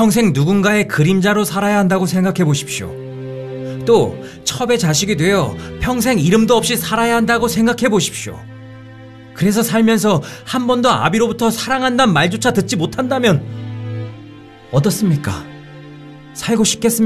평생 누군가의 그림자로 살아야 한다고 생각해 보십시오. 또 첩의 자식이 되어 평생 이름도 없이 살아야 한다고 생각해 보십시오. 그래서 살면서 한 번도 아비로부터 사랑한다는 말조차 듣지 못한다면 어떻습니까? 살고 싶겠습니까?